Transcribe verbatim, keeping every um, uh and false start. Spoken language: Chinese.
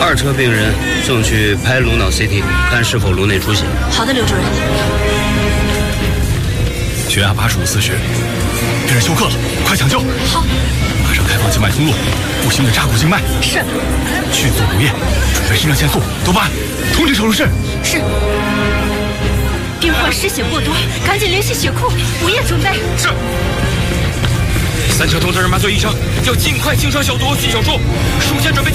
二车病人送去拍颅脑 C T， 看是否颅内出血。 好的，刘主任。 血压八十五四十，病人休克了，快抢救！ 好， 马上开放静脉通路，不行的扎骨静脉。 是。 迅速补液，准备肾上腺素，多巴胺，通知手术室。 是。病患失血过多，赶紧联系血库，补液准备。 是。 三车通知麻醉医生，要尽快清创消毒，去手术。术前准备。